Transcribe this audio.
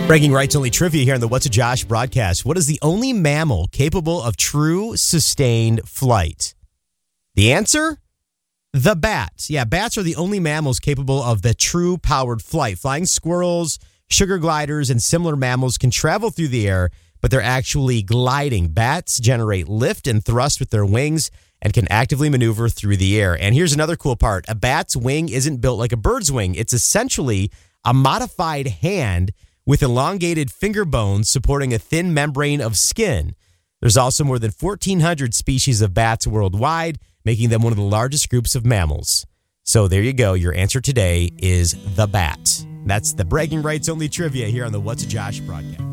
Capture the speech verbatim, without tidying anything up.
Bragging rights only trivia here on the What's a Josh broadcast. What is the only mammal capable of true sustained flight? The answer? The bat. Yeah, bats are the only mammals capable of the true powered flight. Flying squirrels, sugar gliders, and similar mammals can travel through the air, but they're actually gliding. Bats generate lift and thrust with their wings and can actively maneuver through the air. And here's another cool part. A bat's wing isn't built like a bird's wing. It's essentially a modified hand with elongated finger bones supporting a thin membrane of skin. There's also more than fourteen hundred species of bats worldwide, making them one of the largest groups of mammals. So there you go. Your answer today is the bat. That's the bragging rights only trivia here on the What's a Josh broadcast.